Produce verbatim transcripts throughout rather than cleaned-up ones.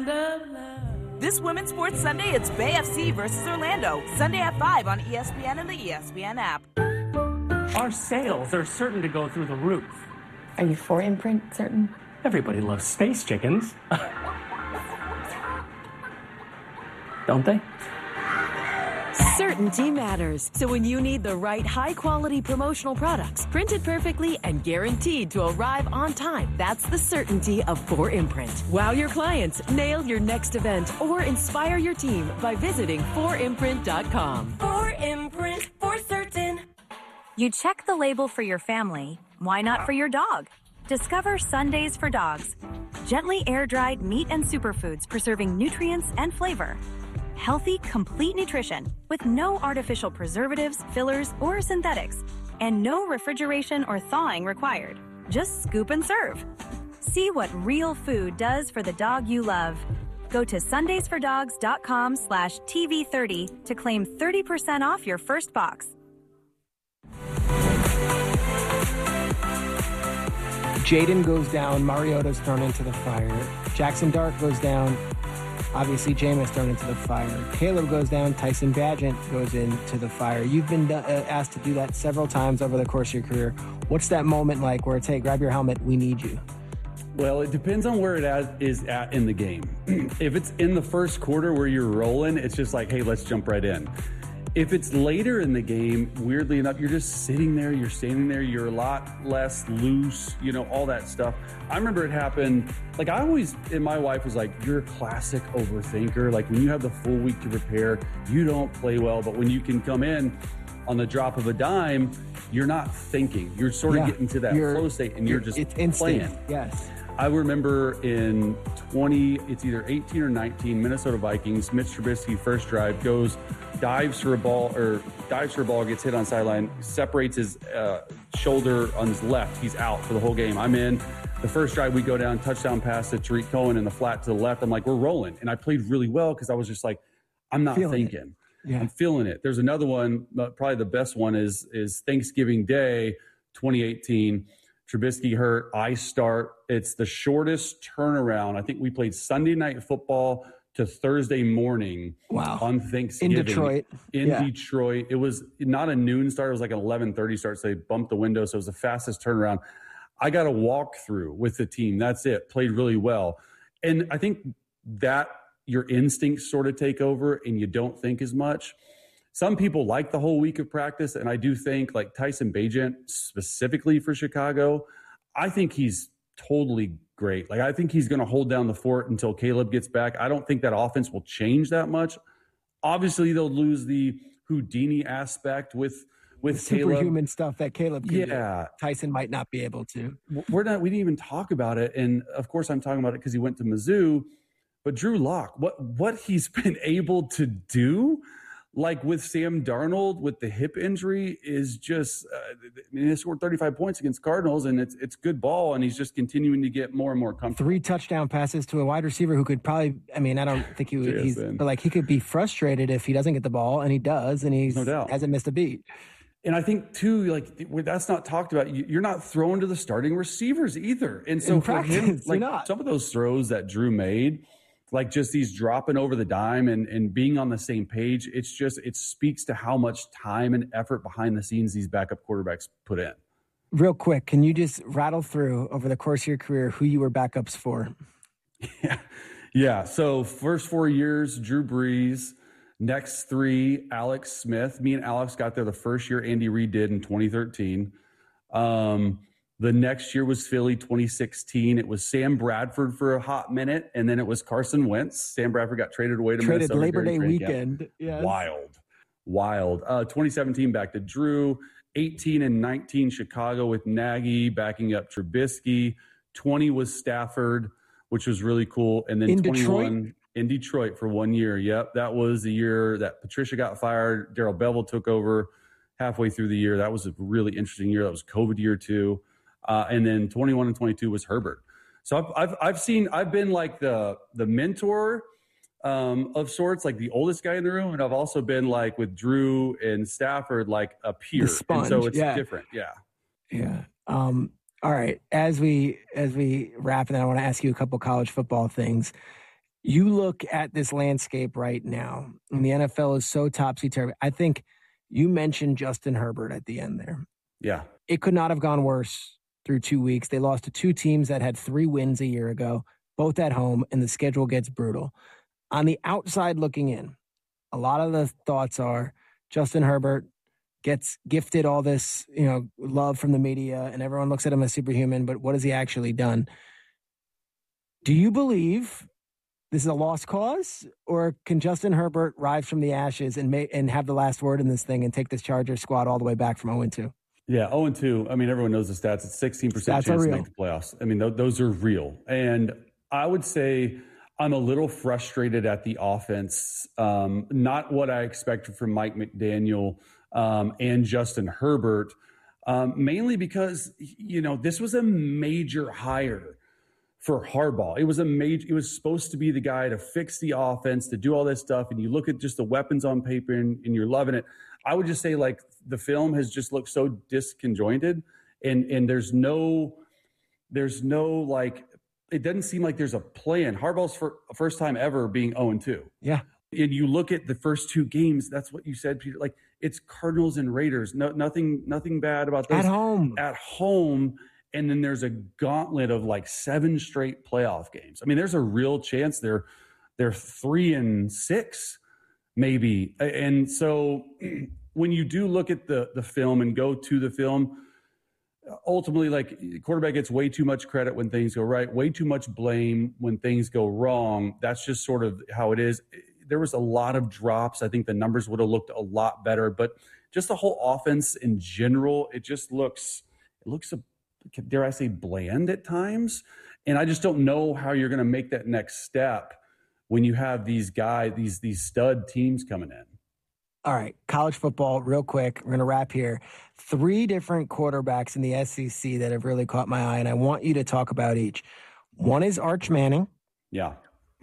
This Women's Sports Sunday, it's Bay F C versus Orlando. Sunday at five on E S P N and the E S P N app. Our sales are certain to go through the roof. Are you for Imprint certain? Everybody loves space chickens. Don't they? Certainty matters. So when you need the right high-quality promotional products, printed perfectly and guaranteed to arrive on time, that's the certainty of four Imprint. Wow your clients, nail your next event, or inspire your team by visiting four imprint dot com. four Imprint, for certain. You check the label for your family. Why not for your dog? Discover Sundays for Dogs. Gently air-dried meat and superfoods preserving nutrients and flavor. Healthy, complete nutrition with no artificial preservatives, fillers, or synthetics, and no refrigeration or thawing required. Just scoop and serve. See what real food does for the dog you love. Go to sundays for dogs dot com slash T V thirty to claim thirty percent off your first box. Jaden goes down. Mariota's thrown into the fire. Jackson Dart goes down. Obviously, Jameis thrown into the fire. Caleb goes down. Tyson Bagent goes into the fire. You've been uh, asked to do that several times over the course of your career. What's that moment like where it's, hey, grab your helmet, we need you? Well, it depends on where it is at in the game. If it's in the first quarter where you're rolling, it's just like, hey, let's jump right in. If it's later in the game, weirdly enough, you're just sitting there, you're standing there, you're a lot less loose, you know, all that stuff. I remember it happened, like I always, and my wife was like, you're a classic overthinker. Like when you have the full week to prepare, you don't play well. But when you can come in on the drop of a dime, you're not thinking. You're sort of yeah, getting to that flow state and you're, you're just it's instant. playing. Yes. I remember in twenty, it's either eighteen or nineteen, Minnesota Vikings, Mitch Trubisky, first drive, goes, dives for a ball, or dives for a ball, gets hit on sideline, separates his uh, shoulder on his left. He's out for the whole game. I'm in. The first drive, we go down, touchdown pass to Tariq Cohen in the flat to the left. I'm like, we're rolling. And I played really well because I was just like, I'm not feeling thinking. Yeah. I'm feeling it. There's another one, but probably the best one is is Thanksgiving Day, twenty eighteen. Trubisky hurt. I start. It's the shortest turnaround. I think we played Sunday night football to Thursday morning wow. on Thanksgiving. In Detroit. In yeah. Detroit. It was not a noon start. It was like an eleven thirty start, so they bumped the window, so it was the fastest turnaround. I got a walk through with the team. That's it. Played really well. And I think that your instincts sort of take over and you don't think as much. Some people like the whole week of practice, and I do think, like Tyson Bagent, specifically for Chicago, I think he's totally great. Like, I think he's going to hold down the fort until Caleb gets back. I don't think that offense will change that much. Obviously, they'll lose the Houdini aspect with with superhuman Caleb. stuff that Caleb can yeah. do. Tyson might not be able to. We're not. We didn't even talk about it, and of course, I'm talking about it because he went to Mizzou. But Drew Lock, what what he's been able to do, like with Sam Darnold with the hip injury, is just. Uh, I mean, he scored thirty-five points against Cardinals, and it's it's good ball, and he's just continuing to get more and more comfortable. Three touchdown passes to a wide receiver who could probably. I mean, I don't think he would. he's, but like he could be frustrated if he doesn't get the ball, and he does, and he's no doubt. hasn't missed a beat. And I think, too, like, that's not talked about. You're not throwing to the starting receivers either. And so In for practice, him, like, not. some of those throws that Drew made, like just these dropping over the dime and, and being on the same page, it's just, it speaks to how much time and effort behind the scenes these backup quarterbacks put in. Real quick, can you just rattle through over the course of your career who you were backups for? Yeah. Yeah. So first four years, Drew Brees. Next three, Alex Smith. Me and Alex got there the first year Andy Reid did in twenty thirteen. Um, the next year was Philly, twenty sixteen. It was Sam Bradford for a hot minute, and then it was Carson Wentz. Sam Bradford got traded away to Traded Minnesota. Labor Day weekend. Yes. Wild. Wild. Uh, twenty seventeen back to Drew. eighteen and nineteen Chicago with Nagy backing up Trubisky. twenty was Stafford, which was really cool. And then in twenty-one Detroit? In Detroit for one year. Yep. That was the year that Patricia got fired. Darrell Bevell took over halfway through the year. That was a really interesting year. That was COVID year too. Uh, and then twenty-one and twenty-two was Herbert. So I've, I've, I've seen, I've been like the, the mentor um, of sorts, like the oldest guy in the room. And I've also been like with Drew and Stafford, like a peer. Sponge, and so it's yeah. different. Yeah. Yeah. Um, all right. As we, as we wrap, and then I want to ask you a couple college football things. You look at this landscape right now, and the N F L is so topsy-turvy. I think you mentioned Justin Herbert at the end there. Yeah. It could not have gone worse through two weeks. They lost to two teams that had three wins a year ago, both at home, and the schedule gets brutal. On the outside looking in, a lot of the thoughts are Justin Herbert gets gifted all this, you know, love from the media, and everyone looks at him as superhuman, but what has he actually done? Do you believe this is a lost cause, or can Justin Herbert rise from the ashes and may, and have the last word in this thing and take this Chargers squad all the way back from oh and two? Yeah, oh and two. I mean, everyone knows the stats. It's sixteen percent chance to make the playoffs. I mean, th- those are real. And I would say I'm a little frustrated at the offense. Um, not what I expected from Mike McDaniel um, and Justin Herbert, um, mainly because, you know, this was a major hire for Harbaugh. It was a major, it was supposed to be the guy to fix the offense, to do all this stuff. And you look at just the weapons on paper and, and you're loving it. I would just say, like, the film has just looked so disconjointed, and, and there's no, there's no, like, it doesn't seem like there's a plan. Harbaugh's for, first time ever being oh and two. Yeah. And you look at the first two games, that's what you said, Peter. Like, it's Cardinals and Raiders. No, nothing, nothing bad about those. At home. At home. And then there's a gauntlet of like seven straight playoff games. I mean, there's a real chance they're they're three and six, maybe. And so when you do look at the the film and go to the film, ultimately, like, quarterback gets way too much credit when things go right, way too much blame when things go wrong. That's just sort of how it is. There was a lot of drops. I think the numbers would have looked a lot better, but just the whole offense in general, it just looks it looks a dare I say, bland at times. And I just don't know how you're going to make that next step when you have these guys, these these stud teams coming in. All right, college football, real quick. We're going to wrap here. Three different quarterbacks in the S E C that have really caught my eye, and I want you to talk about each. One is Arch Manning. Yeah.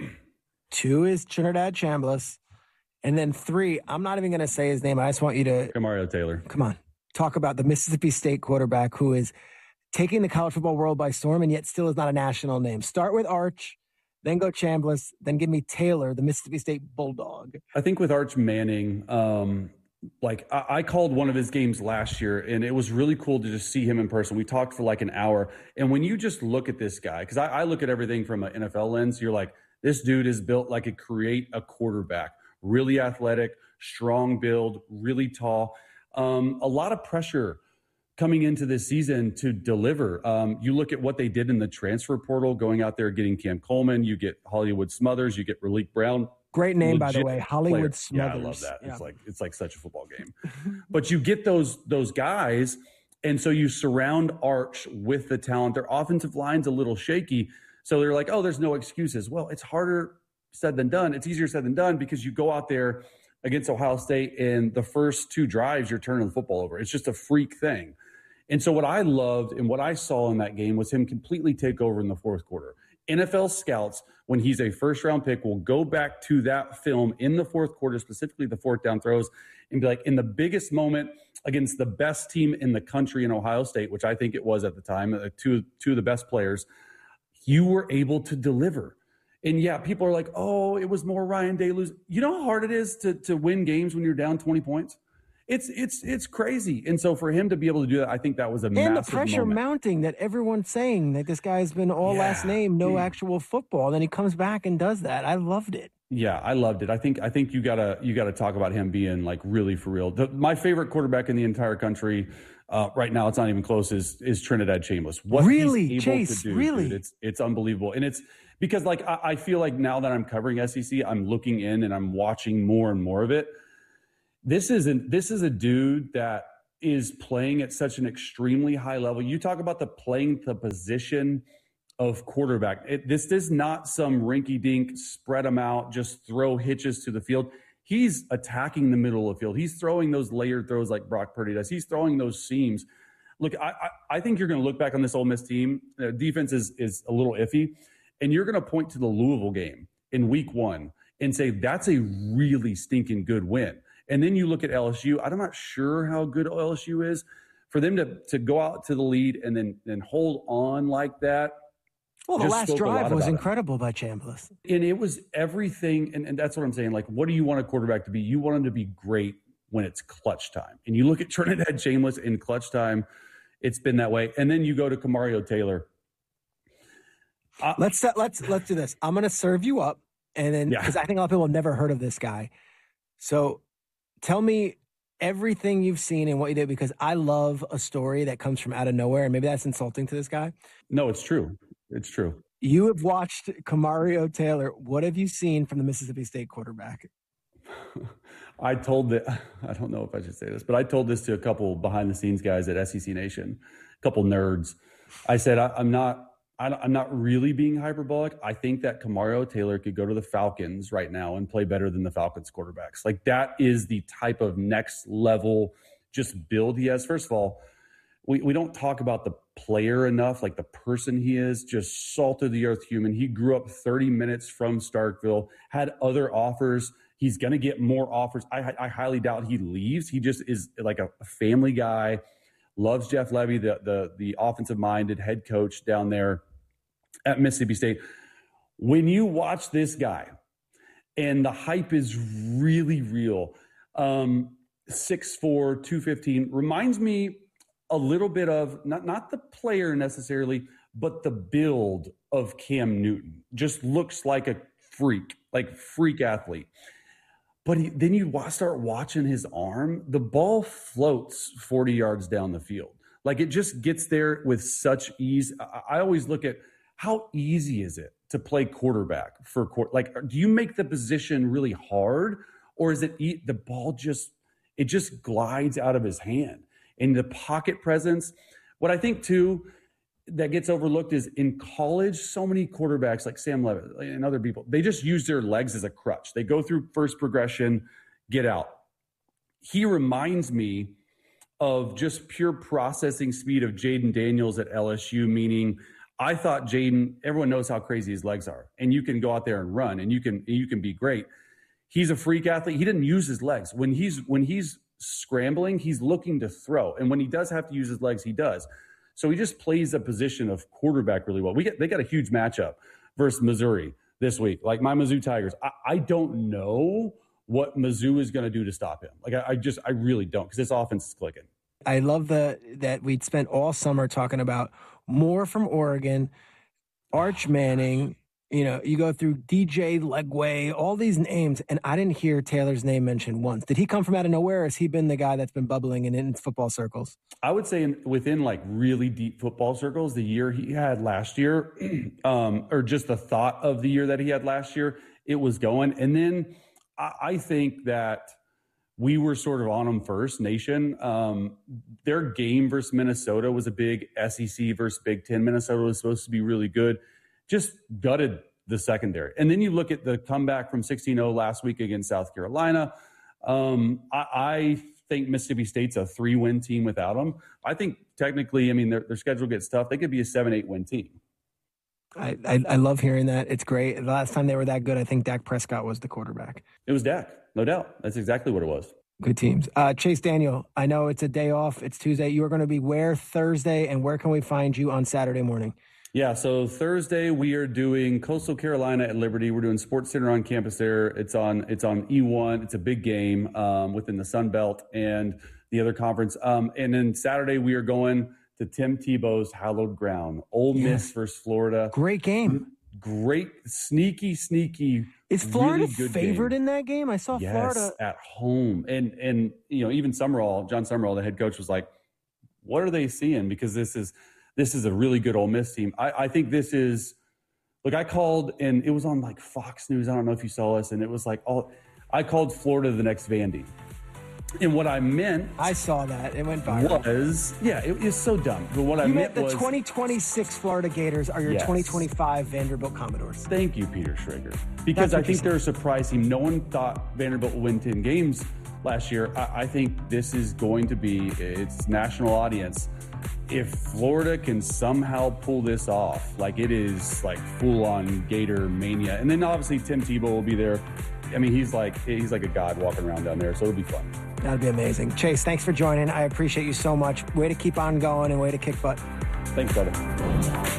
Two is Trinidad Chambliss. And then three, I'm not even going to say his name. I just want you to... Mario Taylor. Come on. Talk about the Mississippi State quarterback who is taking the college football world by storm and yet still is not a national name. Start with Arch, then go Chambliss, then give me Taylor, the Mississippi State Bulldog. I think with Arch Manning, um, like I, I called one of his games last year, and it was really cool to just see him in person. We talked for like an hour. And when you just look at this guy, because I, I look at everything from an N F L lens, you're like, this dude is built like a create a quarterback, really athletic, strong build, really tall, um, a lot of pressure coming into this season to deliver. Um, you look at what they did in the transfer portal, going out there, getting Cam Coleman, you get Hollywood Smothers, you get Raleek Brown. Great name, by the way, Hollywood player. Smothers. Yeah, I love that. Yeah. It's like it's like such a football game. But you get those those guys, and so you surround Arch with the talent. Their offensive line's a little shaky, so they're like, oh, there's no excuses. Well, it's harder said than done. It's easier said than done because you go out there against Ohio State, and the first two drives, you're turning the football over. It's just a freak thing. And so what I loved and what I saw in that game was him completely take over in the fourth quarter. N F L scouts, when he's a first-round pick, will go back to that film in the fourth quarter, specifically the fourth down throws, and be like, in the biggest moment against the best team in the country in Ohio State, which I think it was at the time, uh, two, two of the best players, you were able to deliver. And, yeah, people are like, oh, it was more Ryan Day lose. You know how hard it is to to win games when you're down twenty points? It's it's it's crazy. And so for him to be able to do that, I think that was a and massive And the pressure moment. mounting that everyone's saying that this guy's been all yeah. last name, no actual football. Then he comes back and does that. I loved it. Yeah, I loved it. I think I think you gotta you gotta talk about him being like really for real. The, my favorite quarterback in the entire country uh, right now, it's not even close, is is Trinidad Chambliss. What really, he's able Chase? to do, really, dude, it's it's unbelievable. And it's because like I, I feel like now that I'm covering S E C, I'm looking in and I'm watching more and more of it. This isn't. This is a dude that is playing at such an extremely high level. You talk about the playing the position of quarterback. It, this is not some rinky-dink spread them out, just throw hitches to the field. He's attacking the middle of the field. He's throwing those layered throws like Brock Purdy does. He's throwing those seams. Look, I, I, I think you're going to look back on this Ole Miss team. Uh, defense is is a little iffy, and you're going to point to the Louisville game in week one and say that's a really stinking good win. And then you look at L S U. I'm not sure how good L S U is. For them to to go out to the lead and then, then hold on like that, Well, the just last spoke a lot drive was about it. incredible by Chambliss. And it was everything. And, and that's what I'm saying. Like, what do you want a quarterback to be? You want him to be great when it's clutch time. And you look at Trinidad Chambliss in clutch time, it's been that way. And then you go to Kamario Taylor. Uh, let's let's let's do this. I'm going to serve you up, and then because yeah. I think a lot of people have never heard of this guy. So tell me everything you've seen and what you did, because I love a story that comes from out of nowhere, and maybe that's insulting to this guy. No, it's true. It's true. You have watched Kamario Taylor. What have you seen from the Mississippi State quarterback? I told that, I don't know if I should say this, but I told this to a couple behind the scenes guys at S E C Nation, a couple nerds. I said, I, I'm not, I, I'm not really being hyperbolic. I think that Kamario Taylor could go to the Falcons right now and play better than the Falcons quarterbacks. Like, that is the type of next level just build he has. First of all, we, we don't talk about the player enough, like the person he is, just salt of the earth human. He grew up thirty minutes from Starkville, had other offers. He's going to get more offers. I, I highly doubt he leaves. He just is like a family guy, loves Jeff Levy, the, the, the offensive-minded head coach down there at Mississippi State. When you watch this guy, and the hype is really real, um, six four, two fifteen, reminds me a little bit of, not, not the player necessarily, but the build of Cam Newton. Just looks like a freak, like freak athlete. But he, then you start watching his arm, the ball floats forty yards down the field. Like, it just gets there with such ease. I, I always look at how easy is it to play quarterback for, like, do you make the position really hard, or is it the ball just, it just glides out of his hand? And the pocket presence, what I think too, that gets overlooked is in college, so many quarterbacks like Sam Levitt and other people, they just use their legs as a crutch. They go through first progression, get out. He reminds me of just pure processing speed of Jaden Daniels at L S U, meaning I thought Jaden, everyone knows how crazy his legs are, and you can go out there and run, and you can you can be great. He's a freak athlete. He didn't use his legs. When he's when he's scrambling, he's looking to throw. And when he does have to use his legs, he does. So he just plays a position of quarterback really well. We get they got a huge matchup versus Missouri this week. Like, my Mizzou Tigers, I, I don't know what Mizzou is going to do to stop him. Like, I, I just, I really don't, because this offense is clicking. I love the that we'd spent all summer talking about more from Oregon, Arch Manning. You know, you go through D J Legway, all these names, and I didn't hear Taylor's name mentioned once. Did he come from out of nowhere, or has he been the guy that's been bubbling in, in football circles? I would say in, within like really deep football circles, the year he had last year, um, or just the thought of the year that he had last year, it was going. And then I, I think that we were sort of on him first, Nation. Um, their game versus Minnesota was a big S E C versus Big Ten. Minnesota was supposed to be really good. Just gutted the secondary. And then you look at the comeback from sixteen oh last week against South Carolina. Um, I, I think Mississippi State's a three-win team without them. I think technically, I mean, their, their schedule gets tough. They could be a seven, eight-win team. I, I, I love hearing that. It's great. The last time they were that good, I think Dak Prescott was the quarterback. It was Dak, no doubt. That's exactly what it was. Good teams. Uh, Chase Daniel, I know it's a day off. It's Tuesday. You are going to be where Thursday, and where can we find you on Saturday morning? Yeah, so Thursday we are doing Coastal Carolina at Liberty. We're doing Sports Center on campus there. It's on it's on E one. It's a big game um, within the Sun Belt and the other conference. Um, and then Saturday we are going to Tim Tebow's hallowed ground, Ole Miss yeah. versus Florida. Great game. Great, sneaky, sneaky. Is Florida really good favored game. in that game? I saw yes, Florida at home. And, and you know, even Summerall, John Summerall, the head coach, was like, what are they seeing? Because this is – This is a really good Ole Miss team. I, I think this is – look, I called, and it was on, like, Fox News. I don't know if you saw this. And it was like, oh, I called Florida the next Vandy. And what I meant – I saw that. It went viral. Was – yeah, it is so dumb. But what you I meant the was – the twenty twenty-six Florida Gators are your yes. twenty twenty-five Vanderbilt Commodores. Thank you, Peter Schrager. Because I think they're a surprise team. No one thought Vanderbilt would win ten games last year. I, I think this is going to be its national audience. If Florida can somehow pull this off, like it is like full-on Gator mania. And then obviously Tim Tebow will be there. I mean, he's like he's like a god walking around down there, so it'll be fun. That'd be amazing. Chase, thanks for joining. I appreciate you so much. Way to keep on going and way to kick butt. Thanks, brother.